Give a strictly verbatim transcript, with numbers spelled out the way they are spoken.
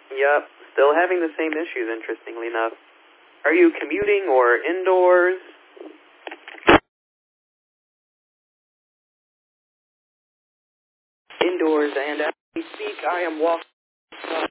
Yep, still having the same issues, interestingly enough. Are you commuting or indoors? Indoors, and as we speak, I am walking.